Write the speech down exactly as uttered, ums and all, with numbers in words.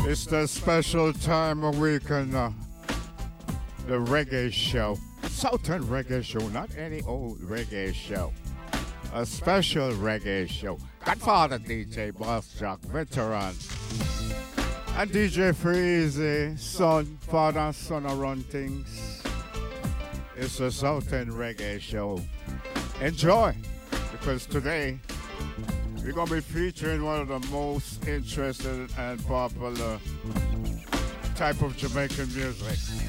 It's the special time of week and uh, the reggae show. Southern reggae show, not any old reggae show. A special reggae show. Godfather D J Boss Jack, veteran. And D J Freezy, son, father, son around things. It's a Southern reggae show. Enjoy, because today we're going to be featuring one of the most interested and popular type of Jamaican music.